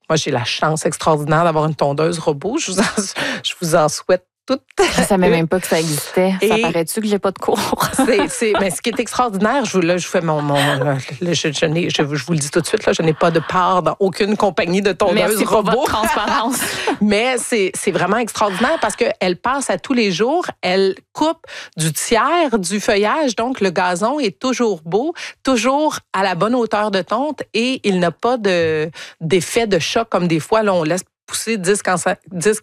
Moi, j'ai la chance extraordinaire d'avoir une tondeuse robot. Je vous en souhaite toutes. Je ne savais même pas que ça existait. Ça Et paraît-tu que j'ai pas de cours? mais ce qui est extraordinaire, je fais je vous le dis tout de suite, là, je n'ai pas de part dans aucune compagnie de tondeuses Merci pour robots. votre transparence. Mais c'est vraiment extraordinaire parce qu'elle passe à tous les jours, elle coupe du tiers du feuillage, donc le gazon est toujours beau, toujours à la bonne hauteur de tonte et il n'a pas d'effet de choc comme des fois, là, on laisse pousser 10-15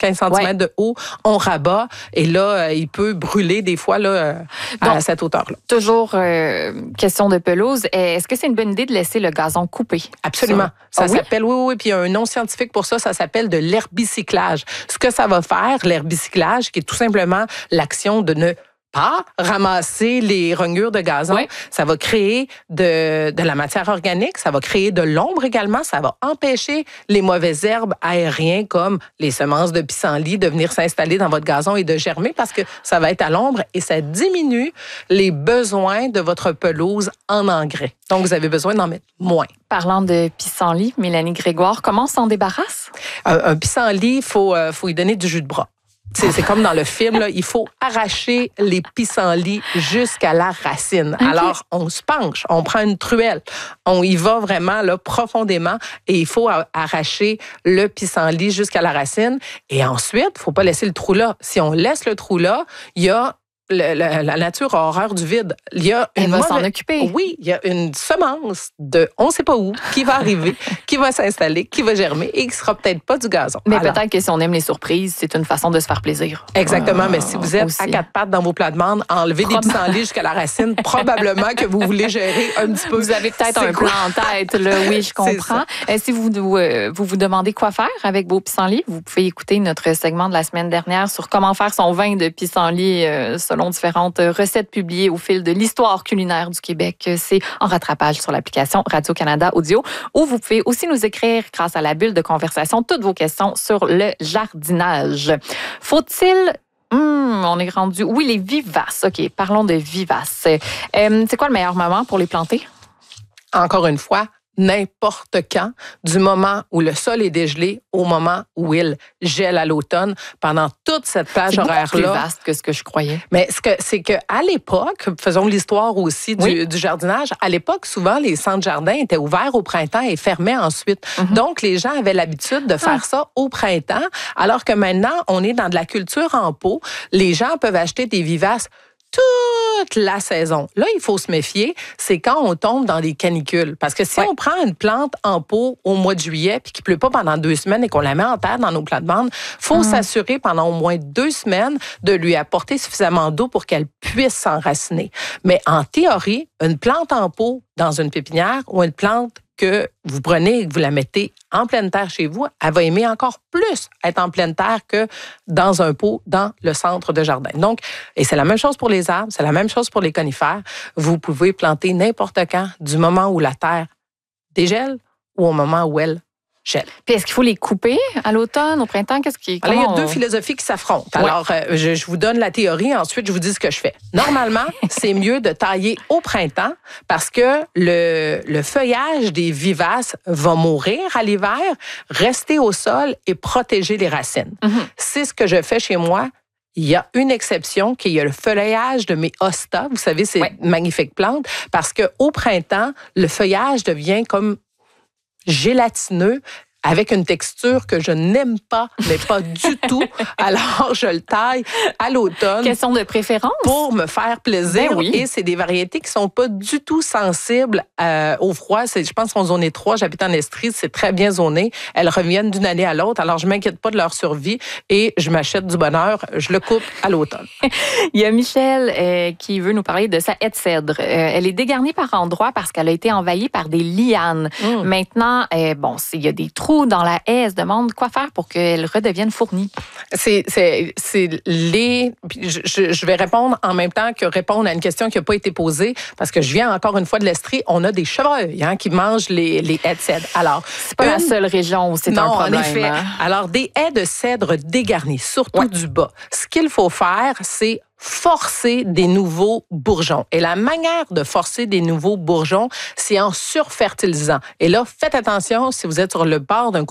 cm de haut, on rabat et là, il peut brûler des fois là, à cette hauteur-là. Toujours question de pelouse. Est-ce que c'est une bonne idée de laisser le gazon coupé? Absolument. Ça s'appelle, oui, puis il y a un nom scientifique pour ça, ça s'appelle de l'herbicyclage. Ce que ça va faire, l'herbicyclage, qui est tout simplement l'action de ne pas ramasser les rognures de gazon. Oui. Ça va créer de la matière organique, ça va créer de l'ombre également, ça va empêcher les mauvaises herbes aériennes comme les semences de pissenlit de venir s'installer dans votre gazon et de germer parce que ça va être à l'ombre et ça diminue les besoins de votre pelouse en engrais. Donc, vous avez besoin d'en mettre moins. Parlant de pissenlit, Mélanie Grégoire, comment on s'en débarrasse? Un pissenlit, il faut y donner du jus de bras. C'est comme dans le film, là, il faut arracher les pissenlits jusqu'à la racine. Okay. Alors, on se penche, on prend une truelle, on y va vraiment là, profondément et il faut arracher le pissenlit jusqu'à la racine. Et ensuite, il ne faut pas laisser le trou là. Si on laisse le trou là, il y a la nature a horreur du vide. Elle va s'en occuper. Oui, il y a une semence de on ne sait pas où qui va arriver, qui va s'installer, qui va germer et qui ne sera peut-être pas du gazon. Mais peut-être que si on aime les surprises, c'est une façon de se faire plaisir. Exactement, mais si vous êtes aussi à quatre pattes dans vos plates-bandes, enlevez des pissenlits jusqu'à la racine, probablement que vous voulez gérer un petit peu. Vous avez peut-être un plan en tête, là. Oui, je comprends. Si vous demandez quoi faire avec vos pissenlits, vous pouvez écouter notre segment de la semaine dernière sur comment faire son vin de pissenlit selon différentes recettes publiées au fil de l'histoire culinaire du Québec. C'est en rattrapage sur l'application Radio-Canada Audio, où vous pouvez aussi nous écrire, grâce à la bulle de conversation, toutes vos questions sur le jardinage. Faut-il... on est rendu... Oui, les vivaces. OK, parlons de vivaces. C'est quoi le meilleur moment pour les planter? Encore une fois, n'importe quand, du moment où le sol est dégelé au moment où il gèle à l'automne, pendant toute cette plage horaire-là. C'est plus vaste que ce que je croyais. Mais c'est qu'à l'époque, faisons l'histoire aussi du jardinage, à l'époque, souvent, les centres jardins étaient ouverts au printemps et fermés ensuite. Mm-hmm. Donc, les gens avaient l'habitude de faire ça au printemps, alors que maintenant, on est dans de la culture en pot. Les gens peuvent acheter des vivaces toute la saison. Là, il faut se méfier, c'est quand on tombe dans des canicules. Parce que si on prend une plante en pot au mois de juillet puis qu'il ne pleut pas pendant 2 semaines et qu'on la met en terre dans nos plates-bandes, il faut s'assurer pendant au moins 2 semaines de lui apporter suffisamment d'eau pour qu'elle puisse s'enraciner. Mais en théorie, une plante en pot dans une pépinière ou une plante que vous prenez et que vous la mettez en pleine terre chez vous, elle va aimer encore plus être en pleine terre que dans un pot dans le centre de jardin. Donc, et c'est la même chose pour les arbres, c'est la même chose pour les conifères. Vous pouvez planter n'importe quand, du moment où la terre dégèle ou au moment où elle gèle. Puis est-ce qu'il faut les couper à l'automne, au printemps? Alors, il y a 2 philosophies qui s'affrontent. Ouais. Alors, je vous donne la théorie, ensuite, je vous dis ce que je fais. Normalement, c'est mieux de tailler au printemps parce que le feuillage des vivaces va mourir à l'hiver, rester au sol et protéger les racines. Mm-hmm. C'est ce que je fais chez moi. Il y a une exception, qui est le feuillage de mes hostas. Vous savez, c'est une magnifique plante parce qu'au printemps, le feuillage devient comme gélatineux avec une texture que je n'aime pas, mais pas du tout. Alors, je le taille à l'automne. Question de préférence? Pour me faire plaisir. Ben oui. Et c'est des variétés qui sont pas du tout sensibles au froid. Je pense qu'en zone 3, j'habite en Estrie, c'est très bien zoné. Elles reviennent d'une année à l'autre. Alors, je m'inquiète pas de leur survie et je m'achète du bonheur. Je le coupe à l'automne. Il y a Michel qui veut nous parler de sa haie de cèdre. Elle est dégarnie par endroits parce qu'elle a été envahie par des lianes. Maintenant, il y a des trous dans la haie, elle se demande quoi faire pour qu'elle redevienne fournie. Je vais répondre en même temps que répondre à une question qui n'a pas été posée, parce que je viens encore une fois de l'Estrie. On a des chevreuils qui mangent les haies de cèdre. Alors, c'est pas la seule région où c'est un problème. Non, en effet. Alors, des haies de cèdre dégarnies, surtout du bas. Ce qu'il faut faire, c'est forcer des nouveaux bourgeons. Et la manière de forcer des nouveaux bourgeons, c'est en surfertilisant. Et là, faites attention si vous êtes sur le bord d'un